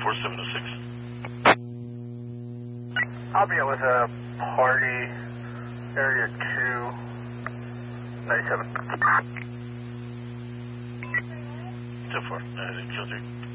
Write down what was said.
4706. I'll be with a party, area 2, 97. 10-4, kill 3.